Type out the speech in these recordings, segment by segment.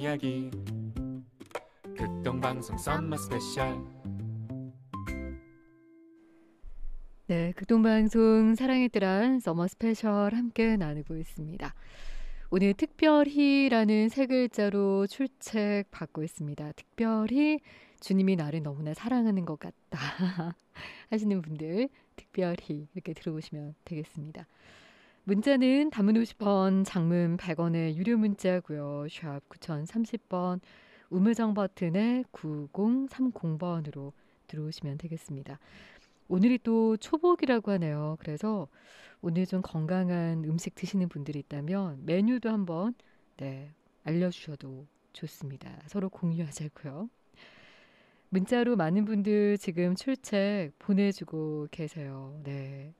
이야기 극동방송 썸머 스페셜. 네, 극동방송 사랑의 뜨란 서머 스페셜 함께 나누고 있습니다. 오늘 특별히라는 세 글자로 출첵 받고 있습니다. 특별히 주님이 나를 너무나 사랑하는 것 같다 하시는 분들 특별히 이렇게 들어오시면 되겠습니다. 문자는 단문 50원, 장문 100원의 유료 문자고요. 샵 9030번, 우물정 버튼에 9030번으로 들어오시면 되겠습니다. 오늘이 또 초복이라고 하네요. 그래서 오늘 좀 건강한 음식 드시는 분들이 있다면 메뉴도 한번 알려주셔도 좋습니다. 서로 공유하자고요. 문자로 많은 분들 지금 출첵 보내주고 계세요. 네.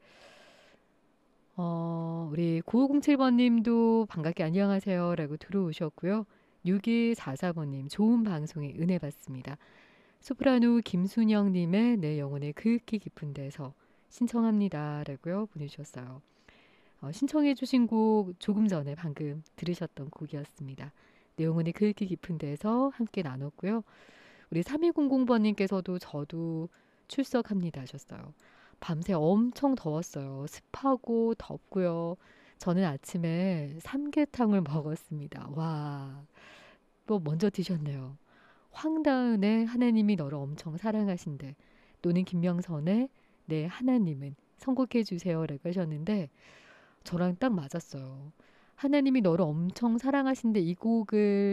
우리 9507번님도 반갑게 안녕하세요 라고 들어오셨고요. 6244번님 좋은 방송에 은혜 받습니다. 소프라노 김순영님의 내 영혼의 그윽히 깊은 데서 신청합니다 라고요 보내주셨어요. 신청해 주신 곡 조금 전에 방금 들으셨던 곡이었습니다. 내 영혼의 그윽히 깊은 데서 함께 나눴고요. 우리 3200번님께서도 저도 출석합니다 하셨어요. 밤새 엄청 더웠어요. 습하고 덥고요. 저는 아침에 삼계탕을 먹었습니다. 와, 또 먼저 드셨네요. 황다은의 하나님이 너를 엄청 사랑하신대. 또는 김명선의 내 하나님은 선곡해 주세요 라고 하셨는데 저랑 딱 맞았어요. 하나님이 너를 엄청 사랑하신대 이 곡을